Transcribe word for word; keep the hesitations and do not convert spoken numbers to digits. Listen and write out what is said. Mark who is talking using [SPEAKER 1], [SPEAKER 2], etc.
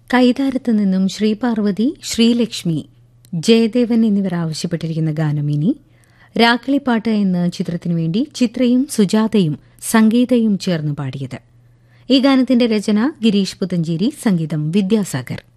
[SPEAKER 1] കൈതാരത്ത് നിന്നും ശ്രീപാർവതി, ശ്രീലക്ഷ്മി, ജയദേവൻ എന്നിവർ ആവശ്യപ്പെട്ടിരിക്കുന്ന ഗാനം ഇനി രാക്കിളിപ്പാട്ട് എന്ന ചിത്രത്തിനു വേണ്ടി ചിത്രയും സുജാതയും സംഗീതയും ചേർന്ന് പാടിയത്. ഈ ഗാനത്തിന്റെ രചന ഗിരീഷ് പുത്തഞ്ചേരി, സംഗീതം വിദ്യാസാഗർ.